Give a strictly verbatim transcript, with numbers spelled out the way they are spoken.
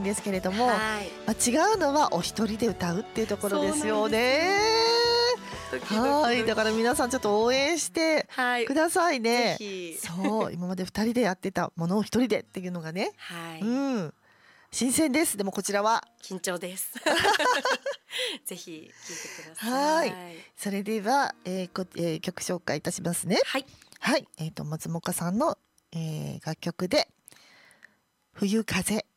ですけれども、 はい、 まあ、違うのはお一人で歌うっていうところですよね。 ドキドキドキはい、だから皆さんちょっと応援してはいくださいね。 ぜひそう、今まで二人でやってたものを一人でっていうのがね、 はい、 うん、新鮮です。でもこちらは緊張ですぜひ聞いてくださはいい。それでは、えーこえー曲紹介いたしますね。 はい、 はい、えーと松本さんの、えー楽曲で冬風。